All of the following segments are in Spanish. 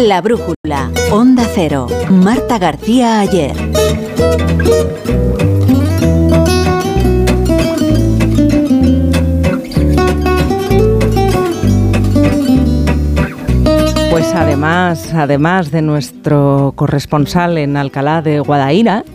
La Brújula, Onda Cero, Marta García Ayer. Pues además de nuestro corresponsal en Alcalá de Guadaira,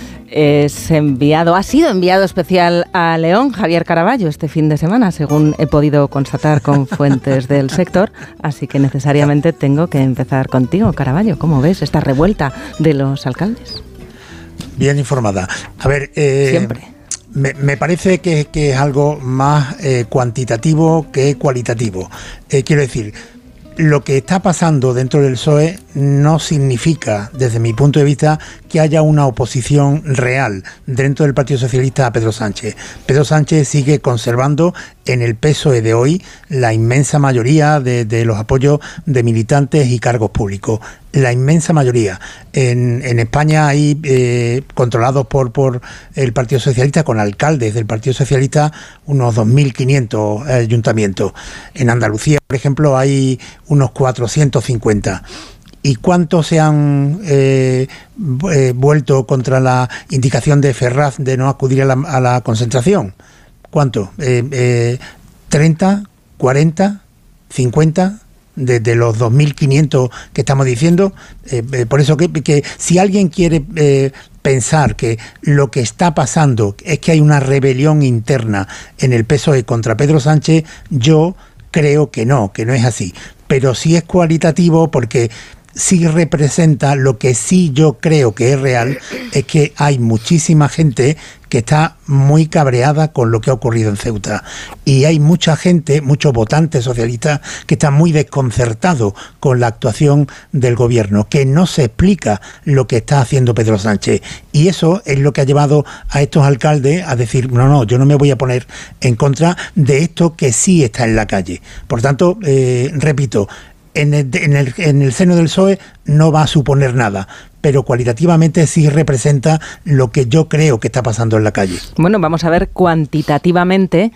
ha sido enviado especial a León, Javier Caraballo, este fin de semana, según he podido constatar con fuentes del sector. Así que necesariamente tengo que empezar contigo, Caraballo. ¿Cómo ves esta revuelta de los alcaldes? Bien informada. A ver, siempre. Me parece que es algo más cuantitativo que cualitativo. Quiero decir, lo que está pasando dentro del PSOE no significa, desde mi punto de vista, que haya una oposición real dentro del Partido Socialista a Pedro Sánchez. Pedro Sánchez sigue conservando en el PSOE de hoy la inmensa mayoría de los apoyos de militantes y cargos públicos. La inmensa mayoría. En España hay controlados por el Partido Socialista, con alcaldes del Partido Socialista, unos 2.500 ayuntamientos. En Andalucía, por ejemplo, hay unos 450. ¿Y cuántos se han vuelto contra la indicación de Ferraz de no acudir a la concentración? ¿Cuánto? ¿30? ¿40? ¿50? De los 2.500 que estamos diciendo. Por eso que si alguien quiere pensar que lo que está pasando es que hay una rebelión interna en el PSOE contra Pedro Sánchez, yo creo que no es así. Pero sí es cualitativo, porque sí representa lo que sí yo creo que es real, es que hay muchísima gente que está muy cabreada con lo que ha ocurrido en Ceuta. Y hay mucha gente, muchos votantes socialistas, que están muy desconcertados con la actuación del gobierno, que no se explica lo que está haciendo Pedro Sánchez. Y eso es lo que ha llevado a estos alcaldes a decir, no, yo no me voy a poner en contra de esto que sí está en la calle. Por tanto, repito, en el seno del PSOE no va a suponer nada, pero cualitativamente sí representa lo que yo creo que está pasando en la calle. Bueno, vamos a ver cuantitativamente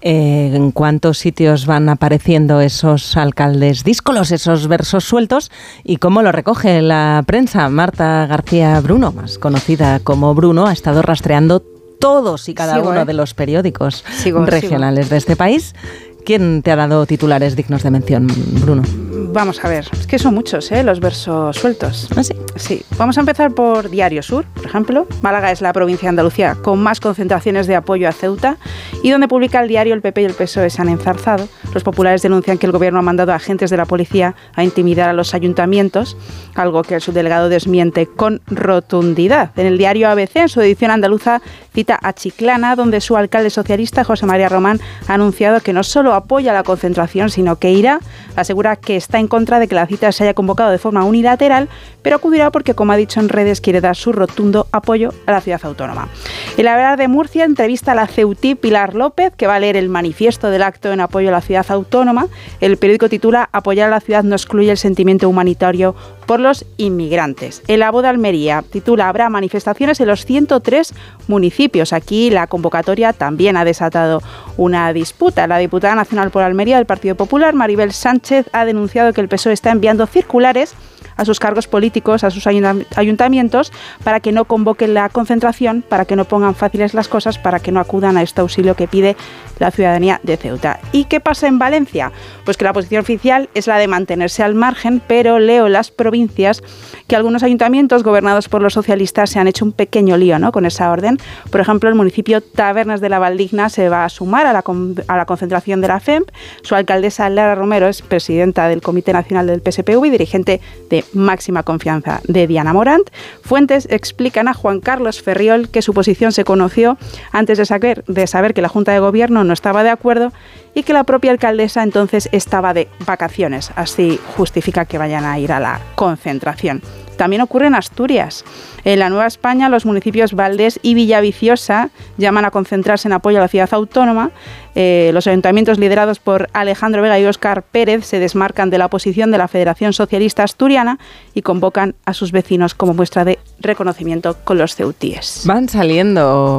en cuántos sitios van apareciendo esos alcaldes díscolos, esos versos sueltos, y cómo lo recoge la prensa. Marta García Bruno, más conocida como Bruno, ha estado rastreando todos y cada uno de los periódicos regionales de este país. ¿Quién te ha dado titulares dignos de mención, Bruno? Vamos a ver, es que son muchos, los versos sueltos. ¿Ah, sí? Sí. Vamos a empezar por Diario Sur, por ejemplo. Málaga es la provincia de Andalucía con más concentraciones de apoyo a Ceuta, y donde publica el diario el PP y el PSOE se han enzarzado. Los populares denuncian que el gobierno ha mandado a agentes de la policía a intimidar a los ayuntamientos, algo que el subdelegado desmiente con rotundidad. En el diario ABC, en su edición andaluza, cita a Chiclana, donde su alcalde socialista, José María Román, ha anunciado que no solo apoya la concentración, sino que irá. Asegura que está en contra de que la cita se haya convocado de forma unilateral, pero acudirá porque, como ha dicho en redes, quiere dar su rotundo apoyo a la ciudad autónoma. El Hablar de Murcia entrevista a la ceutí Pilar López, que va a leer el manifiesto del acto en apoyo a la ciudad autónoma. El periódico titula: Apoyar a la ciudad no excluye el sentimiento humanitario por los inmigrantes. El Abo de Almería titula: Habrá manifestaciones en los 103 municipios. Aquí la convocatoria también ha desatado una disputa. La diputada nacional por Almería del Partido Popular, Maribel Sánchez, ha denunciado que el PSOE está enviando circulares a sus cargos políticos, a sus ayuntamientos, para que no convoquen la concentración, para que no pongan fáciles las cosas, para que no acudan a este auxilio que pide la ciudadanía de Ceuta. ¿Y qué pasa en Valencia? Pues que la posición oficial es la de mantenerse al margen, pero leo en las provincias que algunos ayuntamientos gobernados por los socialistas se han hecho un pequeño lío, ¿no?, con esa orden. Por ejemplo, el municipio Tabernas de la Valdigna se va a sumar a la concentración de la FEMP. Su alcaldesa, Lara Romero, es presidenta del Comité Nacional del PSPV y dirigente de máxima confianza de Diana Morant. Fuentes explican a Juan Carlos Ferriol que su posición se conoció antes de saber que la Junta de Gobierno no estaba de acuerdo y que la propia alcaldesa entonces estaba de vacaciones. Así justifica que vayan a ir a la concentración. También ocurre en Asturias. En la Nueva España, los municipios Valdés y Villaviciosa llaman a concentrarse en apoyo a la ciudad autónoma. Los ayuntamientos liderados por Alejandro Vega y Óscar Pérez se desmarcan de la oposición de la Federación Socialista Asturiana y convocan a sus vecinos como muestra de reconocimiento con los ceutíes. Van saliendo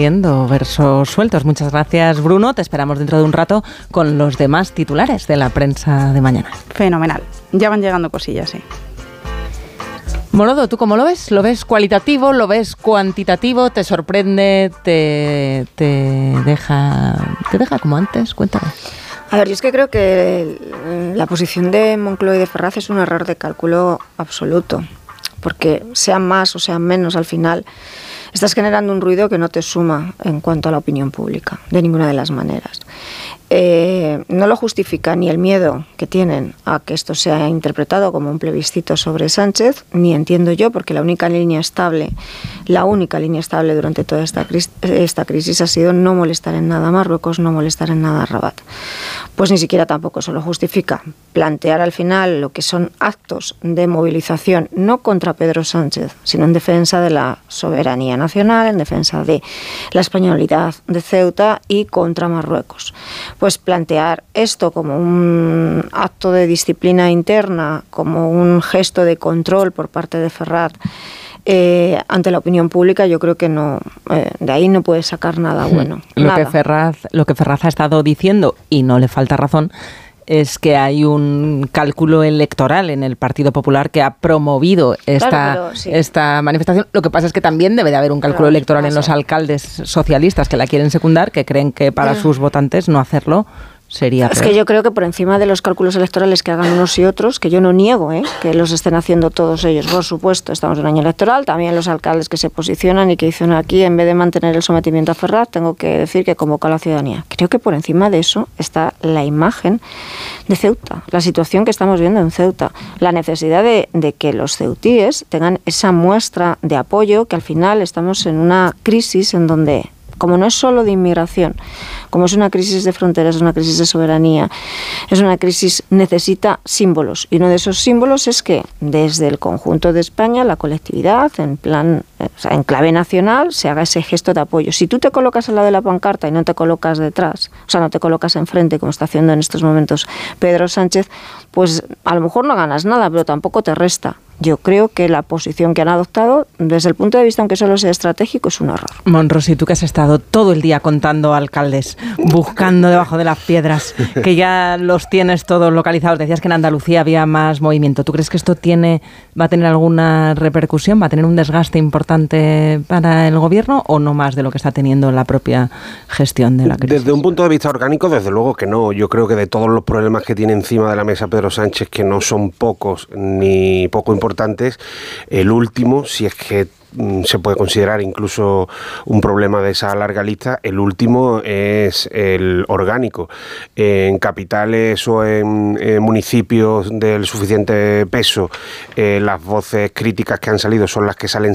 versos sueltos. Muchas gracias, Bruno. Te esperamos dentro de un rato con los demás titulares de la prensa de mañana. Fenomenal. Ya van llegando cosillas, sí. Morodo, ¿tú cómo lo ves? ¿Lo ves cualitativo? ¿Lo ves cuantitativo? ¿Te sorprende? ¿Te deja como antes? Cuéntame. A ver, yo es que creo que la posición de Moncloa y de Ferraz es un error de cálculo absoluto, porque sean más o sean menos, al final estás generando un ruido que no te suma en cuanto a la opinión pública, de ninguna de las maneras. No lo justifica ni el miedo que tienen a que esto sea interpretado como un plebiscito sobre Sánchez, ni entiendo yo, porque la única línea estable durante toda esta crisis ha sido no molestar en nada a Marruecos, no molestar en nada a Rabat. Pues ni siquiera tampoco eso lo justifica. Plantear al final lo que son actos de movilización, no contra Pedro Sánchez, sino en defensa de la soberanía nacional, en defensa de la españolidad de Ceuta y contra Marruecos. Pues plantear esto como un acto de disciplina interna, como un gesto de control por parte de Ferraz ante la opinión pública, yo creo que no, de ahí no puede sacar nada bueno. Lo que Ferraz ha estado diciendo, y no le falta razón, es que hay un cálculo electoral en el Partido Popular que ha promovido esta manifestación. Lo que pasa es que también debe de haber un cálculo electoral en los alcaldes socialistas que la quieren secundar, que creen que para sus votantes no hacerlo sería peor. Es que yo creo que por encima de los cálculos electorales que hagan unos y otros, que yo no niego que los estén haciendo todos ellos, por supuesto, estamos en un año electoral, también los alcaldes que se posicionan y que dicen aquí, en vez de mantener el sometimiento a Ferraz, tengo que decir que convoca a la ciudadanía. Creo que por encima de eso está la imagen de Ceuta, la situación que estamos viendo en Ceuta, la necesidad de que los ceutíes tengan esa muestra de apoyo, que al final estamos en una crisis en donde, como no es solo de inmigración, como es una crisis de fronteras, es una crisis de soberanía, es una crisis, necesita símbolos. Y uno de esos símbolos es que desde el conjunto de España, la colectividad, en clave nacional, se haga ese gesto de apoyo. Si tú te colocas al lado de la pancarta y no te colocas detrás, no te colocas enfrente, como está haciendo en estos momentos Pedro Sánchez, pues a lo mejor no ganas nada, pero tampoco te resta. Yo creo que la posición que han adoptado, desde el punto de vista, aunque solo sea estratégico, es un error. Monrosi, tú que has estado todo el día contando alcaldes, buscando debajo de las piedras, que ya los tienes todos localizados. Decías que en Andalucía había más movimiento. ¿Tú crees que esto va a tener alguna repercusión? ¿Va a tener un desgaste importante para el gobierno o no más de lo que está teniendo la propia gestión de la crisis? Desde un punto de vista orgánico, desde luego que no. Yo creo que de todos los problemas que tiene encima de la mesa Pedro Sánchez, que no son pocos ni poco importantes, el último, si es que se puede considerar incluso un problema de esa larga lista, el último es el orgánico. En capitales o en municipios del suficiente peso, las voces críticas que han salido son las que salen